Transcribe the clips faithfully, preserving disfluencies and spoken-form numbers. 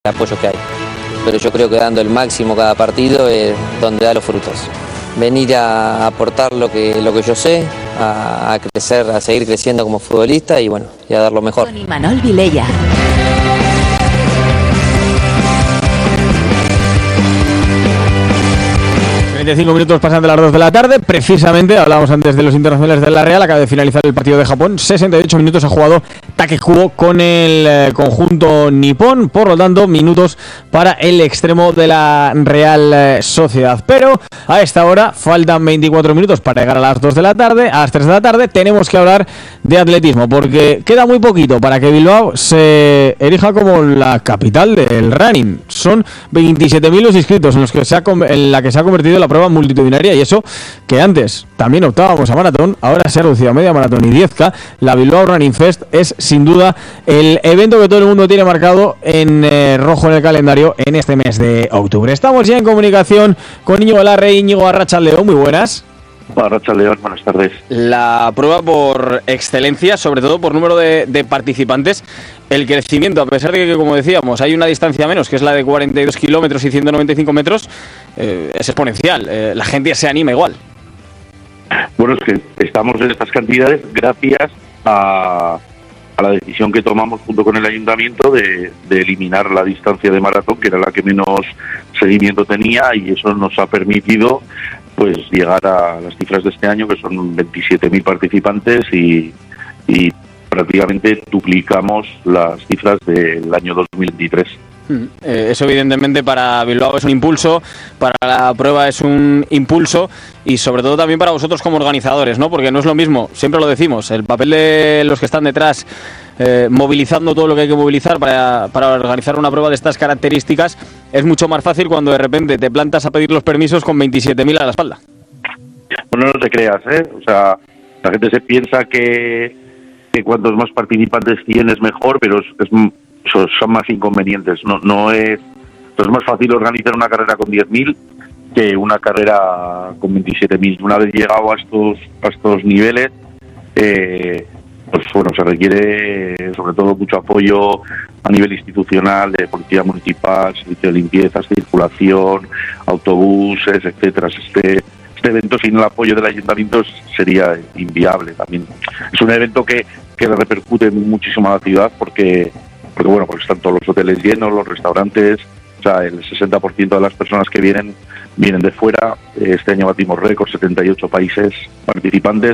apoyo que hay. Pero yo creo que dando el máximo cada partido es donde da los frutos. Venir a aportar lo que, lo que yo sé, a, a crecer, a seguir creciendo como futbolista y bueno, y a dar lo mejor. Con Imanol Vilella. veinticinco minutos pasan de las dos de la tarde. Precisamente, hablábamos antes de los internacionales de la Real. Acaba de finalizar el partido de Japón. sesenta y ocho minutos ha jugado Takekubo con el eh, conjunto nipón. Por lo tanto, minutos para el extremo de la Real eh, Sociedad. Pero a esta hora faltan veinticuatro minutos para llegar a las dos de la tarde. A las tres de la tarde tenemos que hablar de atletismo, porque queda muy poquito para que Bilbao se erija como la capital del running. Son veintisiete mil los inscritos en, los que se ha, en la que se ha convertido la prueba multitudinaria, y eso que antes también optábamos a maratón, ahora se ha reducido a media maratón y diez K. La Bilbao Running Fest es sin duda el evento que todo el mundo tiene marcado en eh, rojo en el calendario en este mes de octubre. Estamos ya en comunicación con Íñigo Larre. Íñigo, arratsaldeon, muy buenas. Arratsaldeon, buenas tardes. La prueba por excelencia, sobre todo por número de, de participantes. El crecimiento, a pesar de que, como decíamos, hay una distancia menos, que es la de cuarenta y dos kilómetros y ciento noventa y cinco metros, eh, es exponencial. Eh, la gente se anima igual. Bueno, es que estamos en estas cantidades gracias a, a la decisión que tomamos junto con el ayuntamiento de, de eliminar la distancia de maratón, que era la que menos seguimiento tenía, y eso nos ha permitido pues llegar a las cifras de este año, que son veintisiete mil participantes, y, y prácticamente duplicamos las cifras del año dos mil veintitrés. Eh, eso evidentemente para Bilbao es un impulso, para la prueba es un impulso, y sobre todo también para vosotros como organizadores, ¿no? Porque no es lo mismo, siempre lo decimos, el papel de los que están detrás eh, movilizando todo lo que hay que movilizar para, para organizar una prueba de estas características es mucho más fácil cuando de repente te plantas a pedir los permisos con veintisiete mil a la espalda. Bueno, no te creas, ¿eh? O sea, la gente se piensa que, que cuantos más participantes tienes mejor, pero es, es son más inconvenientes. No, no es, no es más fácil organizar una carrera con diez mil que una carrera con veintisiete mil. Una vez llegado a estos a estos niveles, eh, pues bueno, se requiere sobre todo mucho apoyo a nivel institucional, de policía municipal, servicio de limpieza, circulación, autobuses, etcétera. Este este evento sin el apoyo del ayuntamiento sería inviable también. Es un evento que, que repercute muchísimo a la ciudad porque porque bueno, pues están todos los hoteles llenos, los restaurantes, o sea, el sesenta por ciento de las personas que vienen, vienen de fuera. Este año batimos récord, setenta y ocho países participantes,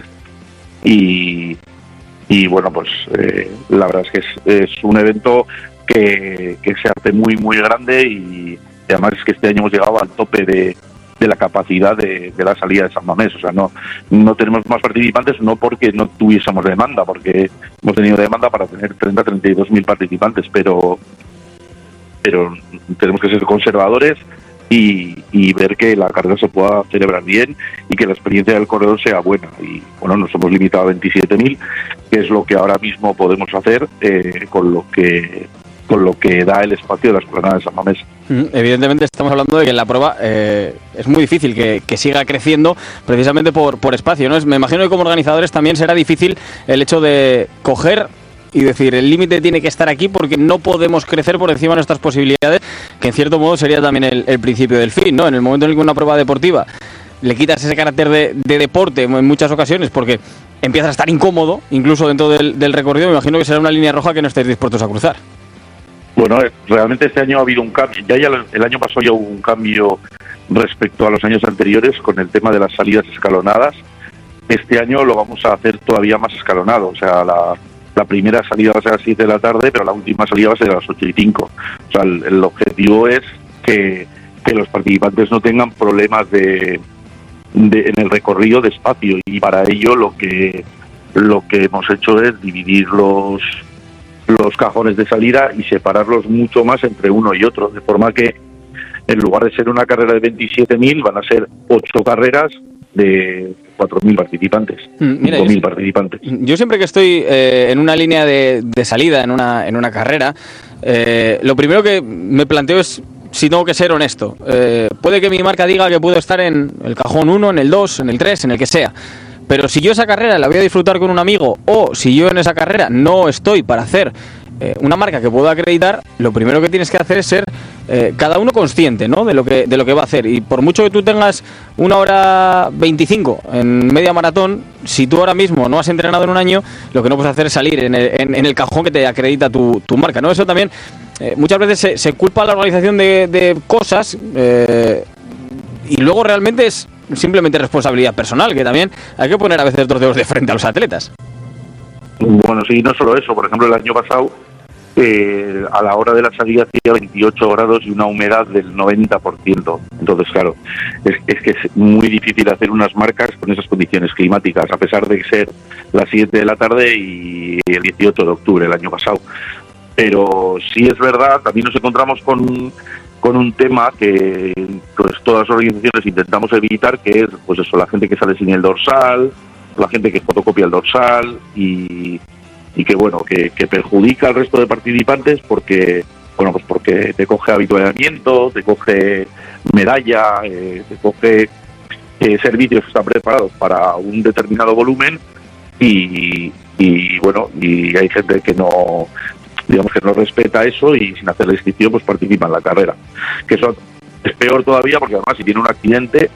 y, y bueno, pues eh, la verdad es que es, es un evento que, que se hace muy, muy grande, y además es que este año hemos llegado al tope de, de la capacidad de, de la salida de San Mamés. O sea, no, no tenemos más participantes, no porque no tuviésemos demanda, porque hemos tenido demanda para tener treinta a treinta y dos mil participantes, pero pero tenemos que ser conservadores y, y ver que la carrera se pueda celebrar bien y que la experiencia del corredor sea buena. Y bueno, nos hemos limitado a veintisiete mil, que es lo que ahora mismo podemos hacer eh, con lo que con lo que da el espacio de la Esplanada de San Mamés. Evidentemente estamos hablando de que en la prueba eh, es muy difícil que, que siga creciendo precisamente por, por espacio, ¿no? Es, me imagino que como organizadores también será difícil el hecho de coger y decir el límite tiene que estar aquí porque no podemos crecer por encima de nuestras posibilidades, que en cierto modo sería también el, el principio del fin, ¿no? En el momento en el que una prueba deportiva le quitas ese carácter de, de deporte en muchas ocasiones porque empiezas a estar incómodo, incluso dentro del, del recorrido, me imagino que será una línea roja que no estáis dispuestos a cruzar. Bueno, realmente este año ha habido un cambio. Ya, ya el año pasado ya hubo un cambio respecto a los años anteriores con el tema de las salidas escalonadas. Este año lo vamos a hacer todavía más escalonado. O sea, la, la primera salida va a ser a las siete de la tarde, pero la última salida va a ser a las ocho y cinco. O sea, el, el objetivo es que, que los participantes no tengan problemas de, de en el recorrido de espacio, y para ello lo que lo que hemos hecho es dividir los los cajones de salida y separarlos mucho más entre uno y otro, de forma que en lugar de ser una carrera de veintisiete mil van a ser ocho carreras de cuatro mil participantes, cinco mil participantes. Yo siempre que estoy eh, en una línea de, de salida, en una, en una carrera, eh, lo primero que me planteo es si tengo que ser honesto. Eh, puede que mi marca diga que puedo estar en el cajón uno, en el dos, en el tres, en el que sea. Pero si yo esa carrera la voy a disfrutar con un amigo, o si yo en esa carrera no estoy para hacer eh, una marca que pueda acreditar, lo primero que tienes que hacer es ser eh, cada uno consciente, ¿no?, de lo que de lo que va a hacer. Y por mucho que tú tengas una hora veinticinco en media maratón, si tú ahora mismo no has entrenado en un año, lo que no puedes hacer es salir en el, en, en el cajón que te acredita tu, tu marca, ¿no? Eso también eh, muchas veces se, se culpa a la organización de, de cosas eh, y luego realmente es simplemente responsabilidad personal, que también hay que poner a veces dos dedos de frente a los atletas. Bueno, sí, no solo eso. Por ejemplo, el año pasado, eh, a la hora de la salida hacía veintiocho grados y una humedad del noventa por ciento. Entonces, claro, es, es que es muy difícil hacer unas marcas con esas condiciones climáticas, a pesar de ser las siete de la tarde y el dieciocho de octubre el año pasado. Pero sí es verdad, también nos encontramos con, con un tema que pues todas las organizaciones intentamos evitar, que es pues eso, la gente que sale sin el dorsal, la gente que fotocopia el dorsal y, y que bueno que, que perjudica al resto de participantes porque bueno pues porque te coge habituallamiento, te coge medalla, eh, te coge eh, servicios que están preparados para un determinado volumen y, y bueno y hay gente que no digamos que no respeta eso y sin hacer la distinción pues participa en la carrera, que eso es peor todavía porque además si tiene un accidente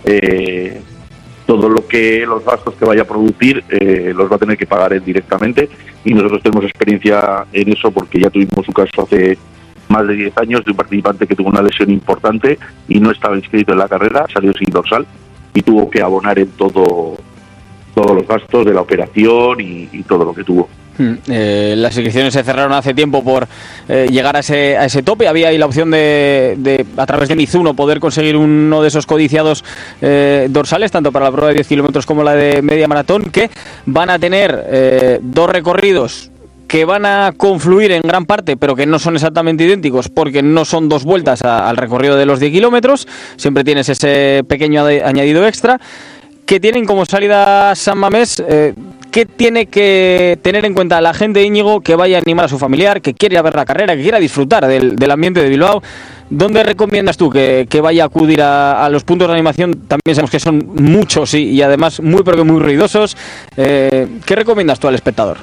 eh, todo lo que los gastos que vaya a producir eh, los va a tener que pagar él directamente y nosotros tenemos experiencia en eso porque ya tuvimos un caso hace más de diez años de un participante que tuvo una lesión importante y no estaba inscrito en la carrera, salió sin dorsal y tuvo que abonar en todo todos los gastos de la operación y, y todo lo que tuvo. Eh, las inscripciones se cerraron hace tiempo por eh, llegar a ese, a ese tope. Había ahí la opción de, de a través de Mizuno poder conseguir uno de esos codiciados eh, dorsales, tanto para la prueba de diez kilómetros como la de media maratón, que van a tener eh, dos recorridos que van a confluir en gran parte, pero que no son exactamente idénticos porque no son dos vueltas a, al recorrido de los diez kilómetros. Siempre tienes ese pequeño añadido extra, que tienen como salida San Mamés. eh, ¿Qué tiene que tener en cuenta la gente, Íñigo, que vaya a animar a su familiar, que quiere ir a ver la carrera, que quiera disfrutar del, del ambiente de Bilbao? ¿Dónde recomiendas tú que, que vaya a acudir a, a los puntos de animación? También sabemos que son muchos y, y además muy pero que muy ruidosos. Eh, ¿Qué recomiendas tú al espectador?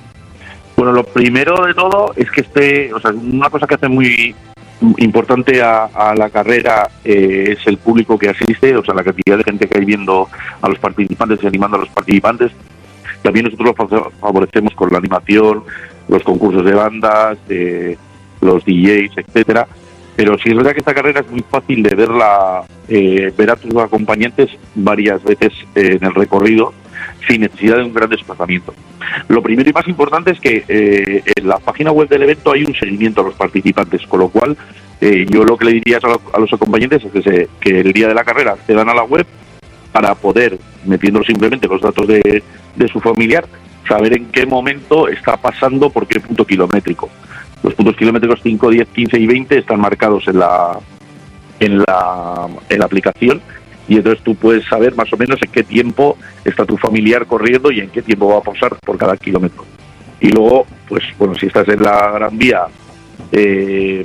Bueno, lo primero de todo es que esté, o sea, una cosa que hace muy importante a, a la carrera eh, es el público que asiste, o sea, la cantidad de gente que hay viendo a los participantes y animando a los participantes. También nosotros lo favorecemos con la animación, los concursos de bandas, eh, los D Js, etcétera. Pero sí es verdad que esta carrera es muy fácil de verla, eh, ver a tus acompañantes varias veces eh, en el recorrido, sin necesidad de un gran desplazamiento. Lo primero y más importante es que eh, en la página web del evento hay un seguimiento a los participantes, con lo cual eh, yo lo que le diría a los, a los acompañantes es que, se, que el día de la carrera accedan a la web para poder, metiendo simplemente los datos de, de su familiar, saber en qué momento está pasando por qué punto kilométrico. Los puntos kilométricos cinco, diez, quince y veinte están marcados en la, en la, en la aplicación y entonces tú puedes saber más o menos en qué tiempo está tu familiar corriendo y en qué tiempo va a pasar por cada kilómetro. Y luego, pues bueno, si estás en la Gran Vía eh,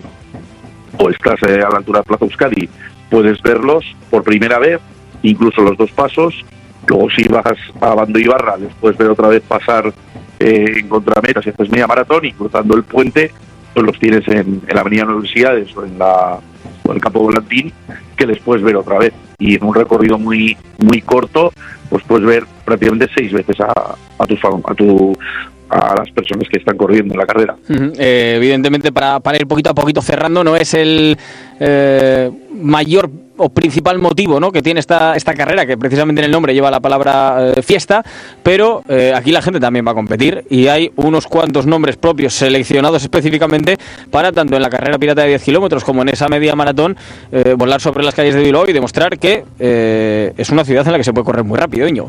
o estás eh, a la altura de Plaza Euskadi, puedes verlos por primera vez, incluso los dos pasos. Luego si bajas a Abando Ibarra, les puedes ver otra vez pasar eh, en contrameta, si haces media maratón y cruzando el puente, pues los tienes en, en la Avenida Universidades o en, la, o en el Campo Volantín, que les puedes ver otra vez. Y en un recorrido muy muy corto, pues puedes ver prácticamente seis veces a, a, tu, a, tu, a las personas que están corriendo en la carrera. Uh-huh. Eh, evidentemente, para, para ir poquito a poquito cerrando, no es el eh, mayor o principal motivo, ¿no?, que tiene esta, esta carrera, que precisamente en el nombre lleva la palabra eh, fiesta, pero eh, aquí la gente también va a competir y hay unos cuantos nombres propios seleccionados específicamente para, tanto en la carrera pirata de diez kilómetros como en esa media maratón, eh, volar sobre las calles de Bilbao y demostrar que eh, es una ciudad en la que se puede correr muy rápido, Íñigo.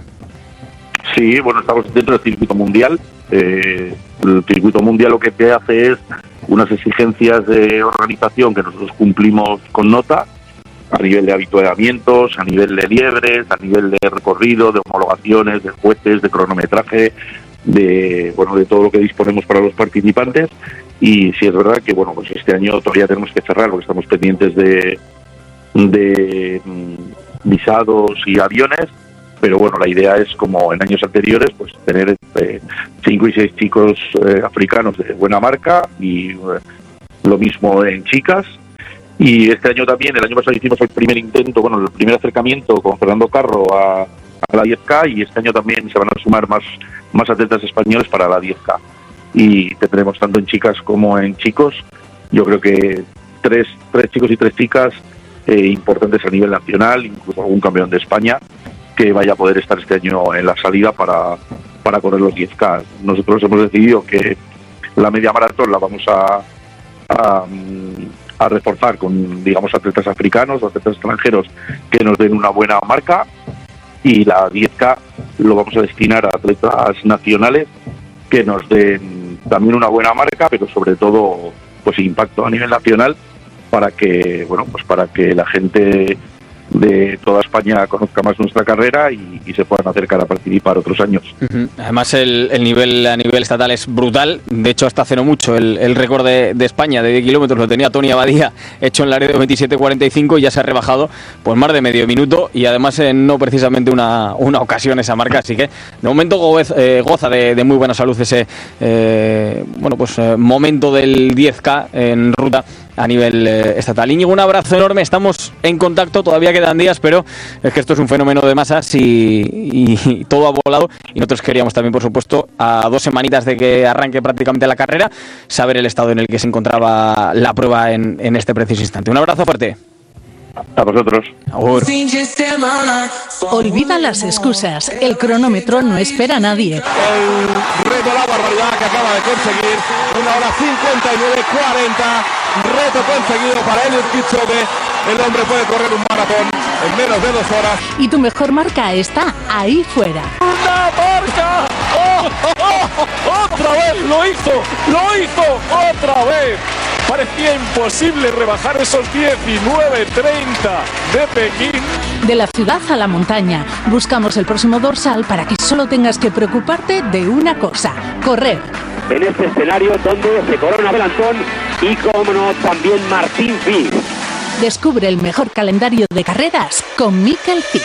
Sí, bueno, estamos dentro del circuito mundial. Eh, el circuito mundial lo que te hace es unas exigencias de organización que nosotros cumplimos con nota, a nivel de habituallamientos, a nivel de liebres, a nivel de recorrido, de homologaciones, de jueces, de cronometraje, de bueno de todo lo que disponemos para los participantes. Y sí es verdad que bueno pues este año todavía tenemos que cerrar porque estamos pendientes de, de mm, visados y aviones, pero bueno, la idea es, como en años anteriores, pues tener entre cinco y seis chicos eh, africanos de buena marca, y eh, lo mismo en chicas. Y este año también, el año pasado hicimos el primer intento, bueno, el primer acercamiento con Fernando Carro a, a la diez K, y este año también se van a sumar más, más atletas españoles para la diez K. Y tendremos tanto en chicas como en chicos, yo creo que tres, tres chicos y tres chicas eh, importantes a nivel nacional, incluso algún campeón de España que vaya a poder estar este año en la salida para, para correr los diez K. Nosotros hemos decidido que la media maratón la vamos a, a a reforzar con, digamos, atletas africanos o atletas extranjeros que nos den una buena marca, y la diez K lo vamos a destinar a atletas nacionales que nos den también una buena marca, pero sobre todo pues impacto a nivel nacional, para que, bueno, pues para que la gente de toda España conozca más nuestra carrera y, y se puedan acercar a participar otros años. Uh-huh. Además el, el nivel a nivel estatal es brutal. De hecho, hasta hace no mucho el, el récord de, de España de diez kilómetros lo tenía Tony Abadía, hecho en Laredo, veintisiete cuarenta y cinco, y ya se ha rebajado pues más de medio minuto, y además eh, no precisamente una, una ocasión esa marca. Así que de momento goz, eh, goza de, de muy buena salud ese eh, bueno pues eh, momento del diez K en ruta a nivel eh, estatal. Íñigo, un abrazo enorme, estamos en contacto, todavía quedan días, pero es que esto es un fenómeno de masas y, y, y todo ha volado, y nosotros queríamos también, por supuesto, a dos semanitas de que arranque prácticamente la carrera, saber el estado en el que se encontraba la prueba en, en este preciso instante. Un abrazo fuerte. A vosotros. Agur. Olvida las excusas, el cronómetro no espera a nadie. El reto, la barbaridad que acaba de conseguir, una hora cincuenta y nueve cuarenta, reto conseguido para Eliud Kipchoge. El hombre puede correr un maratón en menos de dos horas. Y tu mejor marca está ahí fuera. ¡Una marca! ¡Oh, oh, oh! ¡Otra vez lo hizo! ¡Lo hizo otra vez! Parecía imposible rebajar esos diecinueve treinta de Pekín. De la ciudad a la montaña, buscamos el próximo dorsal para que solo tengas que preocuparte de una cosa: correr. En este escenario donde se corona Belantón y, como no, también Martín Fis. Descubre el mejor calendario de carreras con Mikel Fis.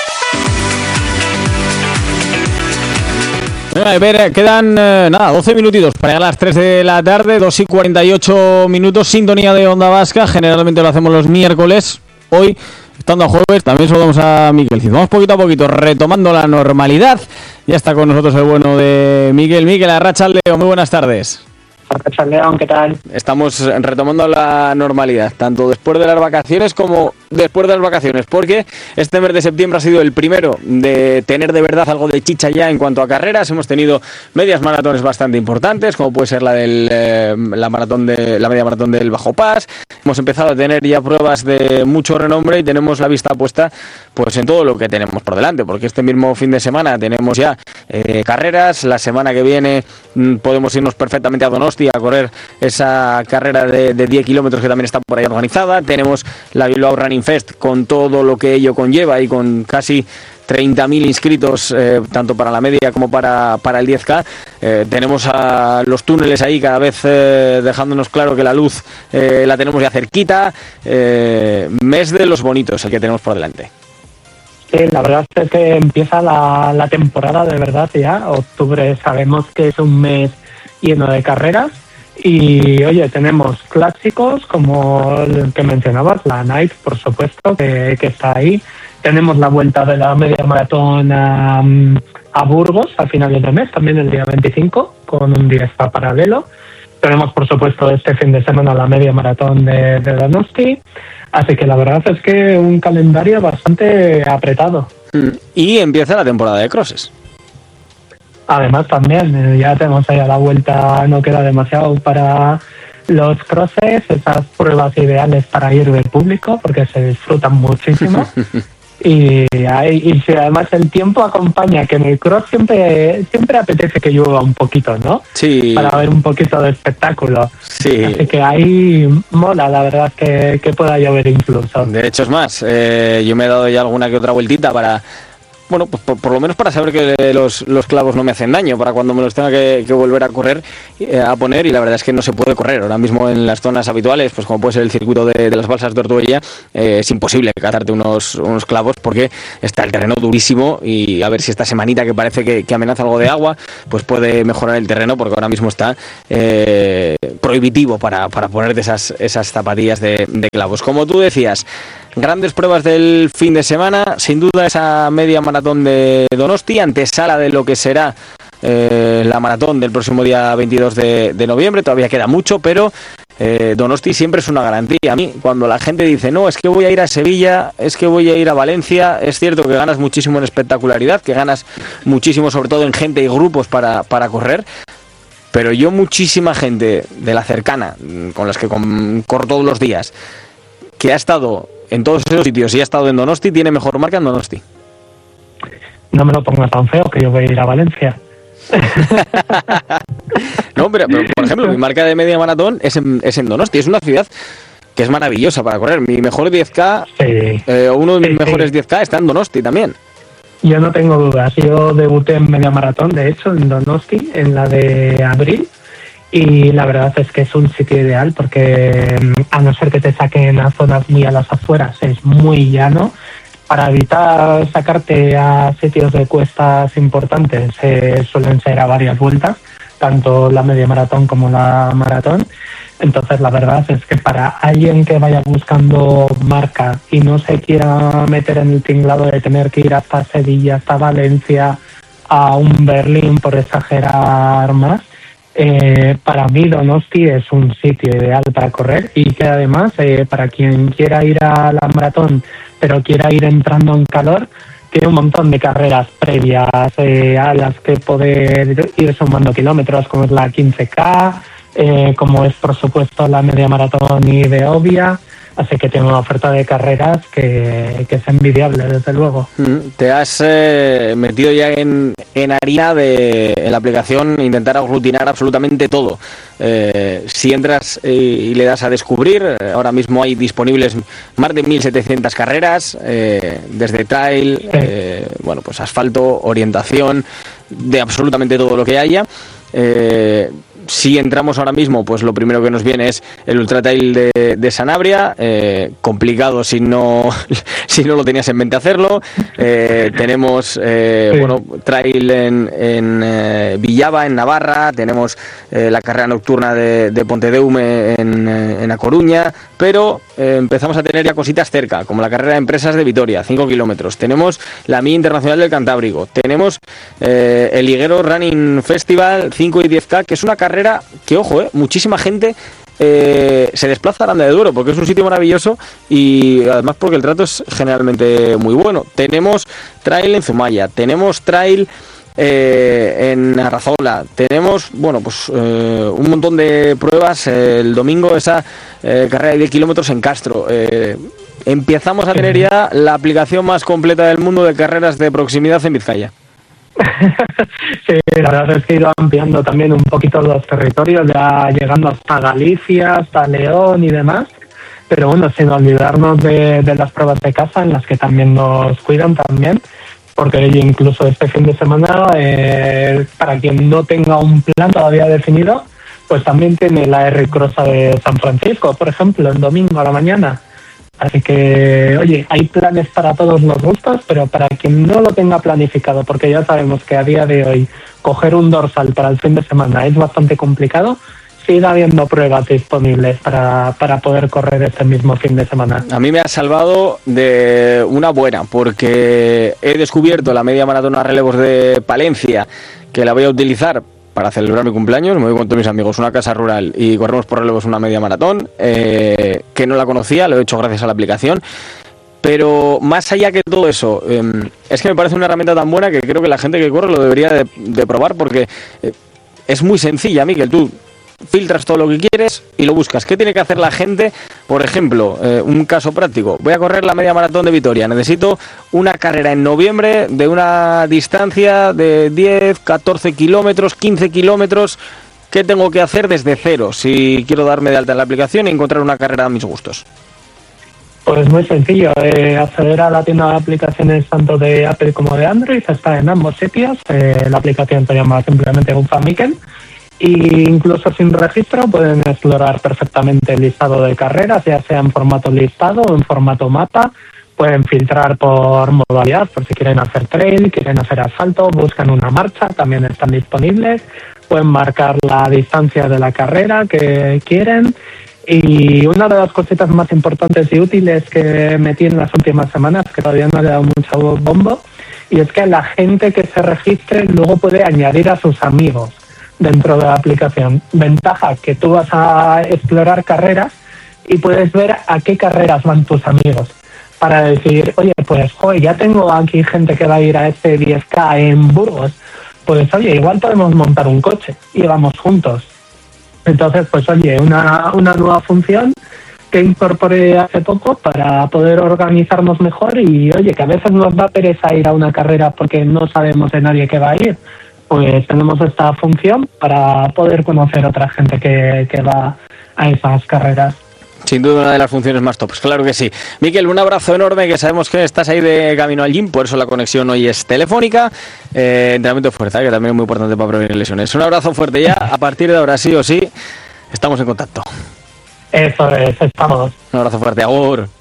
A ver, quedan eh, nada, doce minutitos para llegar a las tres de la tarde, dos y cuarenta y ocho minutos, sintonía de Onda Vasca. Generalmente lo hacemos los miércoles. Hoy, estando a jueves, también saludamos a Mikel Cid. Vamos poquito a poquito retomando la normalidad. Ya está con nosotros el bueno de Mikel. Mikel, Arratsaldeon, muy buenas tardes. Arratsaldeon, ¿qué tal? Estamos retomando la normalidad, tanto después de las vacaciones como después de las vacaciones, porque este mes de septiembre ha sido el primero de tener de verdad algo de chicha ya en cuanto a carreras. Hemos tenido medias maratones bastante importantes, como puede ser la del eh, la maratón de la media maratón del Bajo Pas. Hemos empezado a tener ya pruebas de mucho renombre y tenemos la vista puesta pues en todo lo que tenemos por delante, porque este mismo fin de semana tenemos ya eh, carreras. La semana que viene mm, podemos irnos perfectamente a Donosti a correr esa carrera de, de diez kilómetros que también está por ahí organizada. Tenemos la Bilbao Running Fest con todo lo que ello conlleva y con casi treinta mil inscritos, eh, tanto para la media como para, para el diez K. Eh, tenemos a los túneles ahí cada vez eh, dejándonos claro que la luz eh, la tenemos ya cerquita. Eh, mes de los bonitos el que tenemos por delante. Sí, la verdad es que empieza la, la temporada de verdad ya. Octubre sabemos que es un mes lleno de carreras y, oye, tenemos clásicos como el que mencionabas, la Night, por supuesto, que, que está ahí. Tenemos la vuelta de la media maratón a, a Burgos a finales de mes, también el día veinticinco, con un diez K paralelo. Tenemos, por supuesto, este fin de semana la media maratón de, de Donosti. Así que la verdad es que un calendario bastante apretado. Y empieza la temporada de crosses. Además también, ya tenemos ahí a la vuelta, no queda demasiado para los crosses, esas pruebas ideales para ir del público, porque se disfrutan muchísimo. Y, y si además el tiempo acompaña, que en el cross siempre siempre apetece que llueva un poquito, ¿no? Sí. Para ver un poquito de espectáculo. Sí. Así que ahí mola, la verdad, que, que pueda llover incluso. De hecho, es más, eh, yo me he dado ya alguna que otra vueltita para bueno, pues por, por lo menos para saber que los, los clavos no me hacen daño, para cuando me los tenga que, que volver a correr, eh, a poner, y la verdad es que no se puede correr. Ahora mismo en las zonas habituales, pues como puede ser el circuito de, de las Balsas de Ortuella, eh, es imposible cazarte unos, unos clavos porque está el terreno durísimo, y a ver si esta semanita que parece que, que amenaza algo de agua, pues puede mejorar el terreno, porque ahora mismo está eh, prohibitivo para, para ponerte esas, esas zapatillas de, de clavos. Como tú decías, grandes pruebas del fin de semana, sin duda esa media maratón de Donosti, antesala de lo que será eh, la maratón del próximo día veintidós de, de noviembre. Todavía queda mucho, pero eh, Donosti siempre es una garantía. A mí, cuando la gente dice, no, es que voy a ir a Sevilla, es que voy a ir a Valencia, es cierto que ganas muchísimo en espectacularidad, que ganas muchísimo sobre todo en gente y grupos para, para correr, pero yo muchísima gente de la cercana, con las que con, corro todos los días, que ha estado en todos esos sitios y ha estado en Donosti, tiene mejor marca en Donosti. No me lo pongas tan feo, que yo voy a ir a Valencia. No, pero, pero por ejemplo, mi marca de media maratón es en, es en Donosti. Es una ciudad que es maravillosa para correr. Mi mejor diez K, sí. eh, uno de mis sí, mejores sí. diez K está en Donosti también. Yo no tengo dudas. Yo debuté en media maratón, de hecho, en Donosti, en la de abril. Y la verdad es que es un sitio ideal porque, a no ser que te saquen a zonas muy a las afueras, es muy llano. Para evitar sacarte a sitios de cuestas importantes, eh, suelen ser a varias vueltas, tanto la media maratón como la maratón. Entonces, la verdad es que para alguien que vaya buscando marca y no se quiera meter en el tinglado de tener que ir hasta Sevilla, hasta Valencia, a un Berlín, por exagerar más, Eh, para mí Donosti es un sitio ideal para correr, y que además eh, para quien quiera ir a la maratón pero quiera ir entrando en calor, tiene un montón de carreras previas eh, a las que poder ir sumando kilómetros, como es la quince K, eh, como es por supuesto la media maratón y Beovia. Así que tiene una oferta de carreras que, que es envidiable, desde luego. Te has eh, metido ya en, en harina de en la aplicación, intentar aglutinar absolutamente todo. Eh, si entras y, y le das a descubrir, ahora mismo hay disponibles más de mil setecientas carreras, eh, desde trail, sí. eh, bueno, pues asfalto, orientación, de absolutamente todo lo que haya. Eh, Si entramos ahora mismo, pues lo primero que nos viene es el Ultra Trail de, de Sanabria, eh, complicado si no si no lo tenías en mente hacerlo. Eh, tenemos eh, sí. bueno trail en, en eh, Villava, en Navarra, tenemos eh, la carrera nocturna de, de Pontedeume en, en A Coruña, pero eh, empezamos a tener ya cositas cerca, como la carrera de empresas de Vitoria, cinco kilómetros. Tenemos la Milla Internacional del Cantábrico, tenemos eh, el Higuero Running Festival cinco y diez K, que es una carrera que, ojo, eh, muchísima gente eh, se desplaza a Aranda de Duero porque es un sitio maravilloso, y además porque el trato es generalmente muy bueno. Tenemos trail en Zumaya, tenemos trail eh, en Arrazola, tenemos, bueno, pues eh, un montón de pruebas. Eh, el domingo esa eh, carrera de diez kilómetros en Castro. Eh, empezamos a tener ya la aplicación más completa del mundo de carreras de proximidad en Vizcaya. Sí, la verdad es que he ido ampliando también un poquito los territorios, ya llegando hasta Galicia, hasta León y demás, pero bueno, sin olvidarnos de, de las pruebas de casa, en las que también nos cuidan también, porque incluso este fin de semana, eh, para quien no tenga un plan todavía definido, pues también tiene la R-Crossa de San Francisco, por ejemplo, el domingo a la mañana. Así que, oye, hay planes para todos los gustos, pero para quien no lo tenga planificado, porque ya sabemos que a día de hoy coger un dorsal para el fin de semana es bastante complicado, sigue habiendo pruebas disponibles para, para poder correr este mismo fin de semana. A mí me ha salvado de una buena, porque he descubierto la media maratón a relevos de Palencia, que la voy a utilizar para celebrar mi cumpleaños. Me voy con todos mis amigos a una casa rural y corremos por relevos una media maratón, eh, que no la conocía, lo he hecho gracias a la aplicación. Pero más allá que todo eso, eh, es que me parece una herramienta tan buena que creo que la gente que corre lo debería de, de probar, porque eh, es muy sencilla, Miquel. Tú filtras todo lo que quieres y lo buscas. ¿Qué tiene que hacer la gente? Por ejemplo, eh, un caso práctico. Voy a correr la media maratón de Vitoria. Necesito una carrera en noviembre de una distancia de diez, catorce kilómetros, quince kilómetros. ¿Qué tengo que hacer desde cero si quiero darme de alta en la aplicación y encontrar una carrera a mis gustos? Pues muy sencillo, eh, acceder a la tienda de aplicaciones tanto de Apple como de Android, está en ambos sitios. Eh, la aplicación se llama simplemente Unfamiken, y incluso sin registro pueden explorar perfectamente el listado de carreras, ya sea en formato listado o en formato mapa. Pueden filtrar por modalidad, por si quieren hacer trail, quieren hacer asfalto, buscan una marcha, también están disponibles. Pueden marcar la distancia de la carrera que quieren. Y una de las cositas más importantes y útiles que metí en las últimas semanas, que todavía no le he dado mucho bombo, y es que la gente que se registre luego puede añadir a sus amigos dentro de la aplicación. Ventaja que tú vas a explorar carreras y puedes ver a qué carreras van tus amigos, para decir, oye, pues joder, ya tengo aquí gente que va a ir a este diez K en Burgos, pues oye, igual podemos montar un coche y vamos juntos. Entonces, pues oye, una, una nueva función que incorporé hace poco para poder organizarnos mejor, y oye, que a veces nos da pereza ir a una carrera porque no sabemos de nadie que va a ir. Pues tenemos esta función para poder conocer a otra gente que, que va a esas carreras. Sin duda una de las funciones más tops, claro que sí. Miquel, un abrazo enorme, que sabemos que estás ahí de camino al gym, por eso la conexión hoy es telefónica. Eh, entrenamiento de fuerza, que también es muy importante para prevenir lesiones. Un abrazo fuerte ya, a partir de ahora sí o sí, estamos en contacto. Eso es, estamos. Un abrazo fuerte, agur.